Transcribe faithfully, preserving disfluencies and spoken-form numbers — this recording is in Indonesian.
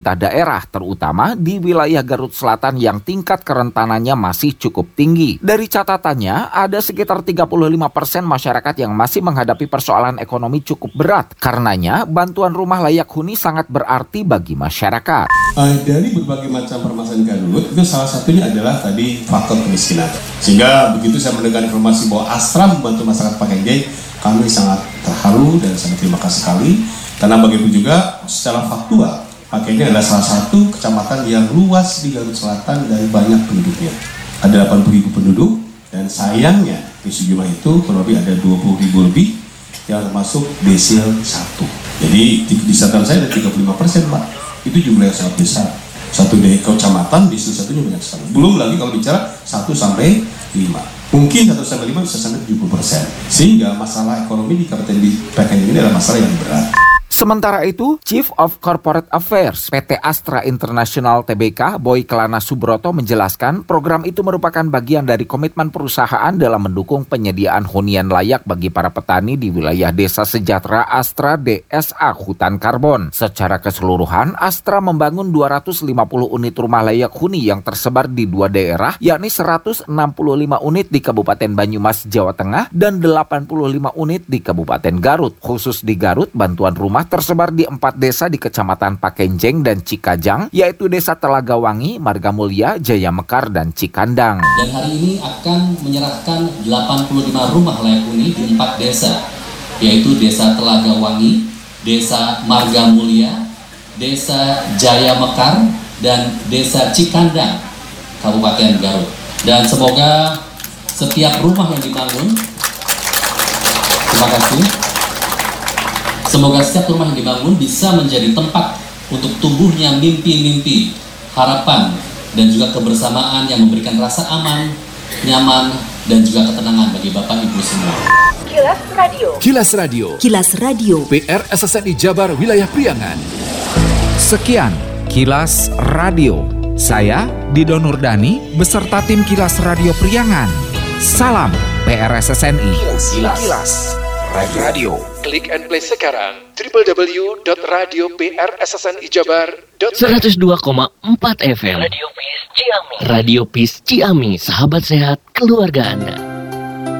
daerah, terutama di wilayah Garut Selatan yang tingkat kerentanannya masih cukup tinggi. Dari catatannya, ada sekitar tiga puluh lima persen masyarakat yang masih menghadapi persoalan ekonomi cukup berat. Karenanya, bantuan rumah layak huni sangat berarti bagi masyarakat. Uh, dari berbagai macam permasalahan Garut, itu salah satunya adalah tadi faktor kemiskinan. Sehingga begitu saya mendengar informasi bahwa Astra membantu masyarakat Pakenjeng, kami sangat terharu dan sangat terima kasih sekali. Karena begitu juga secara faktual, Pakenjeng adalah salah satu kecamatan yang luas di Garut Selatan dari banyak penduduknya. Ada delapan puluh ribu penduduk dan sayangnya di sejumlah itu kurang lebih ada dua puluh ribu lebih yang termasuk desil satu. Jadi di catatan saya ada tiga puluh lima persen Pak. Itu jumlah yang sangat besar. Satu dari kecamatan desil satunya banyak sekali. Belum lagi kalau bicara satu sampai lima. Mungkin satu sampai lima bisa sampai tujuh puluh persen. Sehingga masalah ekonomi di Kabupaten Pakenjeng ini adalah masalah yang berat. Sementara itu, Chief of Corporate Affairs P T Astra International T B K, Boy Kelana Subroto menjelaskan program itu merupakan bagian dari komitmen perusahaan dalam mendukung penyediaan hunian layak bagi para petani di wilayah Desa Sejahtera Astra D S A Hutan Karbon. Secara keseluruhan, Astra membangun dua ratus lima puluh unit rumah layak huni yang tersebar di dua daerah, yakni seratus enam puluh lima unit di Kabupaten Banyumas, Jawa Tengah, dan delapan puluh lima unit di Kabupaten Garut. Khusus di Garut, bantuan rumah tersebar di empat desa di Kecamatan Pakenjeng dan Cikajang, yaitu Desa Telaga Wangi, Margamulya, Jaya Mekar, dan Cikandang. Dan hari ini akan menyerahkan delapan puluh lima rumah layak huni di empat desa, yaitu Desa Telaga Wangi, Desa Margamulya, Desa Jaya Mekar, dan Desa Cikandang, Kabupaten Garut. Dan semoga setiap rumah yang dibangun, terima kasih, semoga setiap rumah yang dibangun bisa menjadi tempat untuk tumbuhnya mimpi-mimpi, harapan, dan juga kebersamaan yang memberikan rasa aman, nyaman, dan juga ketenangan bagi Bapak Ibu semua. Kilas Radio. Kilas Radio. Kilas Radio. P R S S N I Jabar Wilayah Priangan. Sekian Kilas Radio. Saya Dido Nurdani beserta tim Kilas Radio Priangan. Salam P R S S N I. Kilas. Kilas. Kilas. Radio. Klik and play sekarang w w w dot radio p r s s n i jabar dot net. seratus dua koma empat F M Radio Peace Ciami. Radio Peace Ciami, sahabat sehat keluarga Anda.